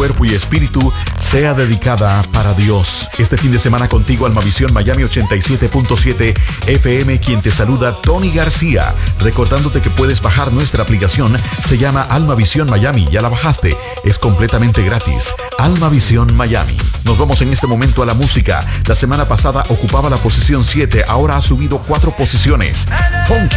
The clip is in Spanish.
cuerpo y espíritu sea dedicada para Dios. Este fin de semana contigo Almavisión Miami 87.7 FM, quien te saluda Tony García, recordándote que puedes bajar nuestra aplicación, se llama Almavisión Miami, ya la bajaste, es completamente gratis. Almavisión Miami. Nos vamos en este momento a la música. La semana pasada ocupaba la posición 7, ahora ha subido 4 posiciones. Funky